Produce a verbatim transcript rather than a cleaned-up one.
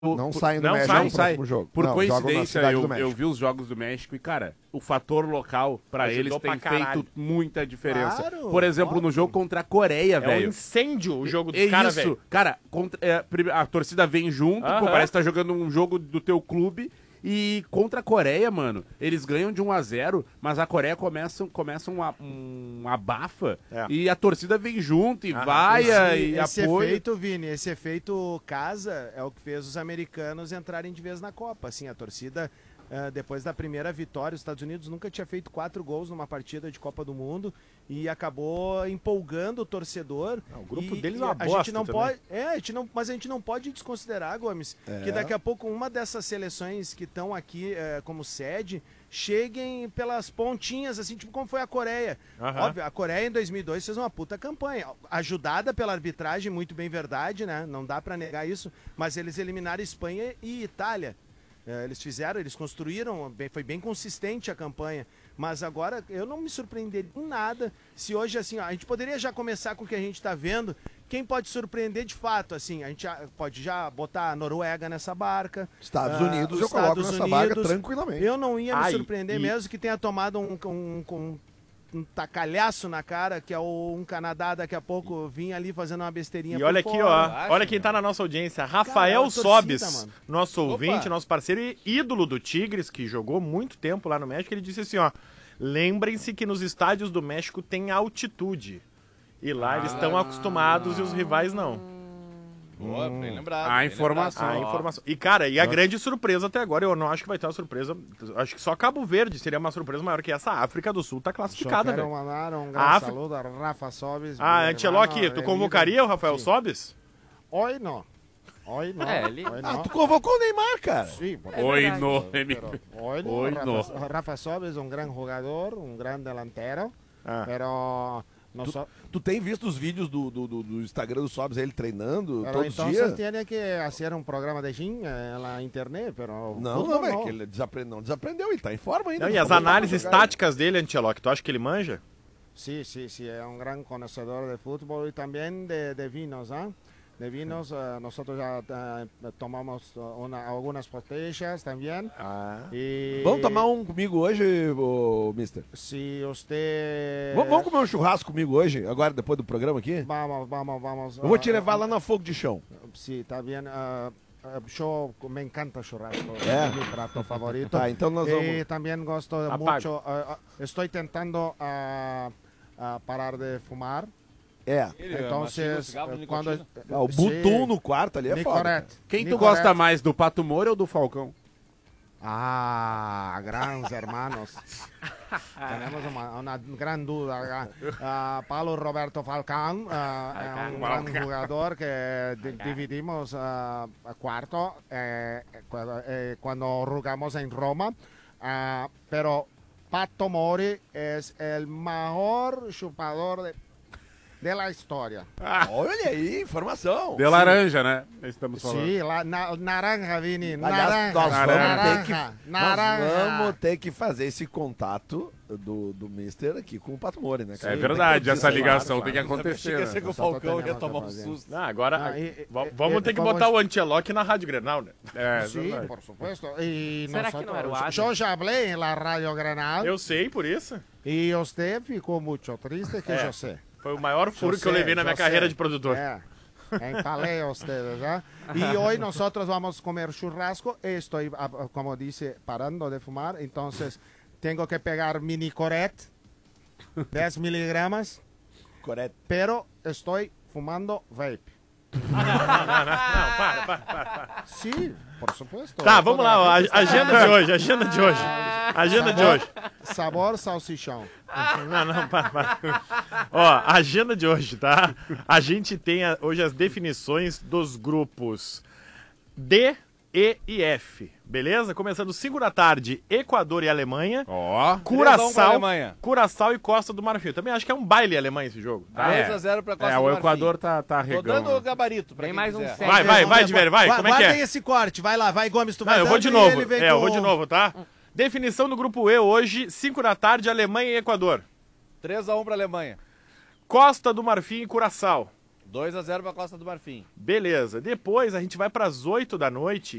Não saem do não México sai, no sai. próximo jogo. Por não, coincidência, eu, eu vi os jogos do México e, cara, o fator local, pra Ajudou eles, tem pra feito caralho. muita diferença. Claro, Por exemplo, óbvio. no jogo contra a Coreia, É um velho. incêndio o jogo dos É caras, isso, velho. cara, contra- é, prime- a torcida vem junto, Aham. pô, parece que tá jogando um jogo do teu clube. E contra a Coreia, mano, eles ganham de um a zero, mas a Coreia começa, começa um, a- um abafa É. e a torcida vem junto e Ah, vai Esse, e esse apoia. efeito, Vini, esse efeito casa é o que fez os americanos entrarem de vez na Copa. Assim, a torcida, ah, depois da primeira vitória, os Estados Unidos nunca tinha feito quatro gols numa partida de Copa do Mundo e acabou empolgando o torcedor. Não, o grupo E- deles e é uma a bosta gente não também. pode, é, a gente não, mas a gente não pode desconsiderar, Gomes, É. que daqui a pouco uma dessas seleções que estão aqui eh, como sede cheguem pelas pontinhas, assim, tipo como foi a Coreia. Aham. Óbvio, a Coreia em dois mil e dois fez uma puta campanha, ajudada pela arbitragem, muito bem verdade, né? Não dá pra negar isso, mas eles eliminaram Espanha e Itália. É, eles fizeram, eles construíram, bem- foi bem consistente a campanha. Mas agora eu não me surpreenderia em nada se hoje, assim, ó, a gente poderia já começar com o que a gente está vendo. Quem pode surpreender de fato, assim, a gente já, pode já botar a Noruega nessa barca. Estados ah, Unidos os eu coloco Estados nessa vaga Unidos. tranquilamente. Eu não ia me Ai, surpreender e- mesmo que tenha tomado um, um, um, um tacalhaço na cara, que é o, um Canadá daqui a pouco vinha ali fazendo uma besteirinha E por olha aqui, fora. ó. acho, Olha quem meu. tá na nossa audiência. Rafael Cara, a torcida, Sobes, mano. nosso ouvinte, Opa. nosso parceiro e ídolo do Tigres, que jogou muito tempo lá no México. Ele disse assim, ó. Lembrem-se que nos estádios do México tem altitude. E lá eles estão acostumados e os rivais não. Boa, bem lembrado. A bem informação. A lembrado. informação. E, cara, e a grande surpresa até agora, eu não acho que vai ter uma surpresa. Acho que só Cabo Verde seria uma surpresa maior que essa. A África do Sul tá Só classificada, quero velho. mandar um grande A África- saludo a Rafa Sobes. Ah, meu Ancelotti, hermano, tu é convocaria o Rafael Sim. Sobes? Hoje não. Hoje não. É, ele- Hoje Ah, não. tu convocou o Neymar, cara. Sim, por Oi, verdade. no. Pero hoy no, Hoy no. Rafa, Rafa Sobes es un gran jugador, un gran delantero, Ah. pero, noso- Tu tem visto os vídeos do, do, do- do Instagram do Sobs, ele treinando pero todos os entonces dias? tiene que hacer un programa de gym eh, en la internet, pero Não, fútbol não, é que ele desapre... não desaprendeu, ele tá em forma ainda. Não, e Só as botar pra análises jogar. táticas dele, Ancelotti, tu acha que ele manja? Sí, sí, sí, es un gran conocedor de fútbol y también de, de vinos, ¿ah? De vinos, eh, nosotros ya eh, tomamos eh, una- algunas botellas también. Ah. Y Vamos tomar um comigo hoje, ô, mister? Si usted... Vamos, vamos comer um churrasco comigo hoje, agora depois do programa aqui? Vamos, vamos, vamos. Eu vou te ah, levar lá na Fogo de Chão. Sí, está bien. ah, ah, yo me encanta churrasco, É? es mi plato favorito. Tá, então nós Y vamos... también gosto Apago. mucho. ah, ah, estoy tentando ah, ah, parar de fumar. É. Ele mastiga o Entonces, cigarro de eh, cuando nicotina. Ah, o Butum no quarto ali é foda. Nicorette. Quem tu Nicorette. gosta mais, do Pato Moura ou do Falcão? Ah, grandes hermanos. Tenemos una, una gran duda. Ah, Paulo Roberto Falcán ah, es un gran jugador que di- dividimos ah, a cuarto eh, cuando, eh, cuando jugamos en Roma. Ah, pero Pato Mori es el mejor chupador de, de la historia. Olha aí, informação. De laranja, né? Estamos falando. Sí, la, na- naranja, Vini. Aliás, Naranja. nós vamos, naranja, ter que, naranja. nós vamos ter que fazer esse contato do, do mister aqui com o Pato Mori, né? cara? É verdade, Tem que essa acontecer, ligação claro, tem que claro. acontecer. Pensei né? que o Só tô Falcão ia tendo tomar um fazendo. susto. Não, agora Ah, e- e- va- e- vamos e- ter que vamos- botar o Ancelotti na Rádio Grenal, né? É, Sí, verdade. por supuesto. Y ¿Será que nosotros- no era o Adams? yo ya hablé en la Radio Granal Eu sei, por isso. y usted ficou muito triste, que É. yo sé. Foi o maior furo Yo que eu sé, levei na yo minha sé. carreira de produtor. É. Empalé a ustedes, ¿ya? Y hoy nosotros vamos a comer churrasco. Estoy, ah, ah, como dice, parando de fumar. Entonces, tengo que pegar mini Corette, diez miligramas, Correto. pero estoy fumando vape. Não, para, para, para. Sí, por supuesto. Tá, vamos lá, ó, a, Toda la gente agenda de hoje, agenda de hoje. Agenda de hoje. está- Sabor salsichão. Não, não, para, para. Ó, agenda de hoje, tá? A gente tem a- hoje as definições dos grupos D, E e F, beleza? Começando cinco da tarde, Equador e Alemanha. Ó. três a um pra Curaçao, Alemanha. Curaçao e Costa do Marfim. Também acho que é um baile alemão esse jogo. Tá? Ah, é. três a zero pra Costa É, do o Marfim. Equador tá, tá Tô regando. dando o gabarito pra Tem quem mais um quiser. sete. Vai, vai, vai, Diverio, vai, como é que Guardem é? esse corte, vai lá, vai Gomes, tu Não, vai eu vou dando de e novo. ele vem É, eu com- vou de novo, tá? Definição do grupo E hoje, cinco da tarde, Alemanha e Equador. três a um pra Alemanha. Costa do Marfim e Curaçao. dois a zero pra Costa do Marfim. Beleza. Depois a gente vai para as oito da noite,